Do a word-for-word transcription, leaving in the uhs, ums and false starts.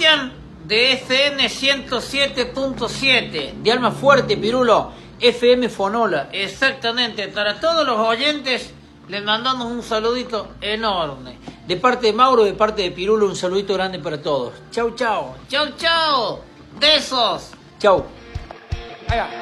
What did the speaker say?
Cristian de F M ciento siete punto siete. De Alma Fuerte, Pirulo, F M Fonola. Exactamente, para todos los oyentes les mandamos un saludito enorme. De parte de Mauro, de parte de Pirulo, un saludito grande para todos. Chau, chau. Chau, chau. Besos. Chau. Allá.